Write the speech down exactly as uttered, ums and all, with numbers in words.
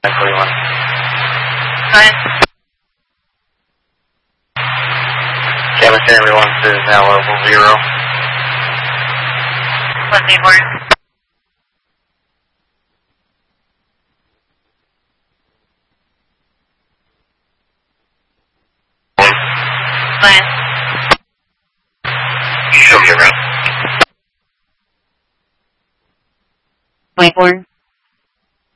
everyone. Fine. Jamison, everyone, this is now level zero. What they were? Fine. Show me around. twenty-four.